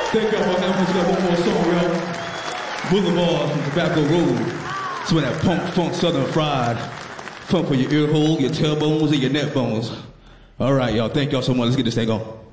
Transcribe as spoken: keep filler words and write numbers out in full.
Thank y'all for having us. Got one more song, y'all. Boulevard from Tobacco Road. It's when that punk, funk, southern fried. Funk for your ear hole, your tailbones, and your neck bones. All right, y'all. Thank y'all so much. Let's get this thing on.